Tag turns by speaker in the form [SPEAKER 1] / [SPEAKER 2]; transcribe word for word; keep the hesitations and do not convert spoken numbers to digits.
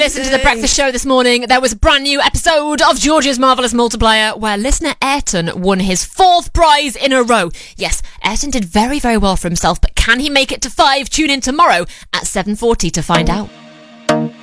[SPEAKER 1] listened to The Breakfast Show this morning, there was a brand new episode of George's Marvellous Multiplier where listener Ayrton won his fourth prize in a row. Yes, Ayrton did very, very well for himself, but can he make it to five? Tune in tomorrow at seven forty to find out.